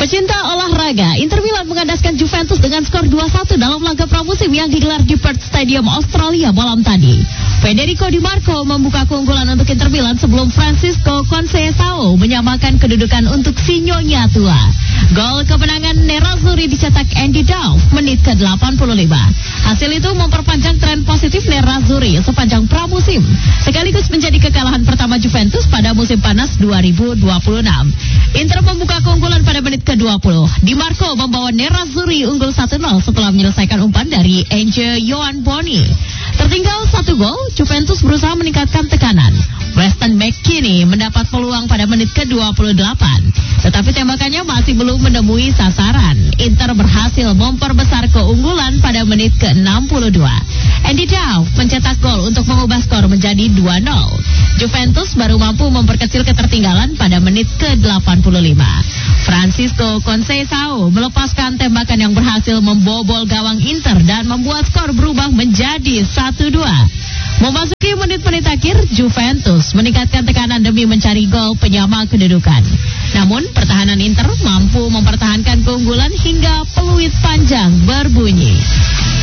Pecinta olahraga, Inter Milan mengandaskan Juventus dengan skor 2-1 dalam laga pramusim yang digelar di Perth Stadium, Australia malam tadi. Federico Di Marco membuka keunggulan untuk Inter Milan sebelum Francisco Conceição menyamakan kedudukan untuk si Nyonya tua. Gol kemenangan Nerazzurri dicetak Andy Dow menit ke-85. Hasil itu memperpanjang tren positif Nerazzurri sepanjang pramusim, sekaligus menjadi kekalahan pertama Juventus pada musim panas 2026. Inter membuka keunggulan pada menit ke-20. Di Marco membawa Nerazzurri unggul 1-0 setelah menyelesaikan umpan dari Enge Yohan Boni. Tertinggal 1 gol, Juventus berusaha meningkatkan tekanan. Weston McKennie mendapat peluang pada menit ke-28, tetapi tembakannya masih belum menemui sasaran. Inter berhasil memperbesar keunggulan pada menit ke-62. Andy Dow mencetak gol untuk mengubah skor menjadi 2-0. Juventus baru mampu memperkecil ketertinggalan pada menit ke-85. Francisco Conceição melepaskan tembakan yang berhasil membobol gawang Inter dan membuat skor berubah menjadi 1-2. Memasuki menit-menit akhir, Juventus meningkatkan tekanan demi mencari gol penyama kedudukan. Namun, pertahanan Inter mampu mempertahankan keunggulan hingga peluit panjang berbunyi.